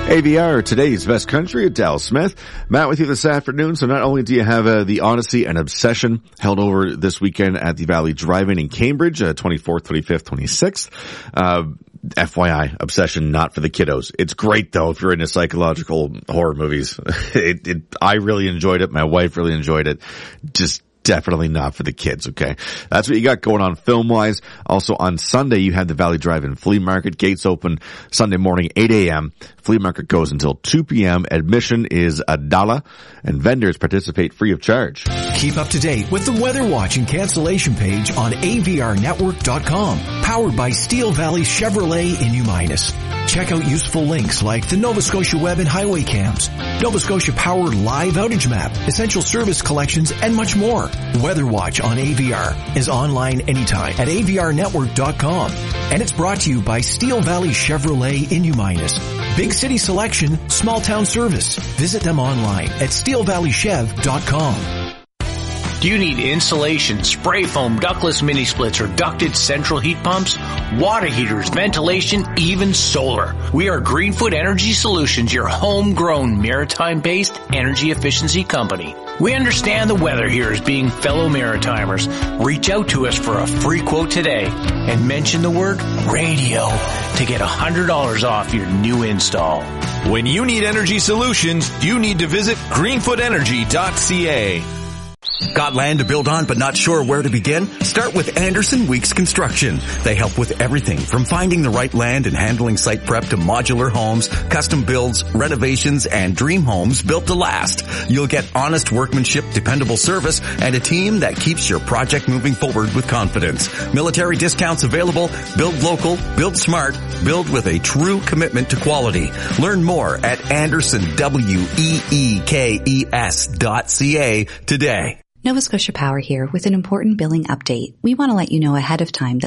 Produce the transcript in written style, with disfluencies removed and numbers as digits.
AVR, today's best country, Adele Smith. Matt with you this afternoon. So not only do you have the Odyssey and Obsession held over this weekend at the Valley Drive-In in Cambridge, 24th, 25th, 26th. FYI, Obsession not for the kiddos. It's great though if you're into psychological horror movies. I really enjoyed it. My wife really enjoyed it. Just definitely not for the kids, okay? That's what you got going on film-wise. Also on Sunday, you had the Valley Drive-In Flea Market. Gates open Sunday morning, 8 a.m. Flea Market goes until 2 p.m. Admission is $1, and vendors participate free of charge. Keep up to date with the Weather Watch and cancellation page on avrnetwork.com. Powered by Steel Valley Chevrolet in Uminus. Check out useful links like the Nova Scotia Web and Highway Cams, Nova Scotia Powered Live Outage Map, Essential Service Collections, and much more. Weather Watch on AVR is online anytime at avrnetwork.com. And it's brought to you by Steel Valley Chevrolet in Uminus. Big city selection, small town service. Visit them online at steelvalleychev.com. Do you need insulation, spray foam, ductless mini splits, or ducted central heat pumps? Water heaters, ventilation, even solar. We are Greenfoot Energy Solutions, your homegrown maritime-based energy efficiency company. We understand the weather here as being fellow Maritimers. Reach out to us for a free quote today and mention the word radio to get $100 off your new install. When you need energy solutions, you need to visit greenfootenergy.ca. Got land to build on but not sure where to begin? Start with Anderson Weeks Construction. They help with everything from finding the right land and handling site prep to modular homes, custom builds, renovations, and dream homes built to last. You'll get honest workmanship, dependable service, and a team that keeps your project moving forward with confidence. Military discounts available. Build local, build smart, build with a true commitment to quality. Learn more at AndersonWeekes.ca today. Nova Scotia Power here with an important billing update. We want to let you know ahead of time that